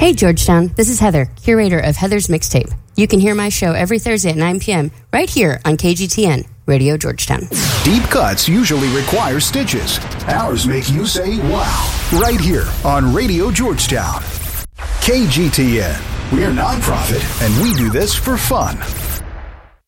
Hey, Georgetown. This is Heather, curator of Heather's Mixtape. You can hear my show every Thursday at 9 p.m. right here on KGTN, Radio Georgetown. Deep cuts usually require stitches. Ours make you say, wow. Right here on Radio Georgetown. KGTN. We're nonprofit, and we do this for fun.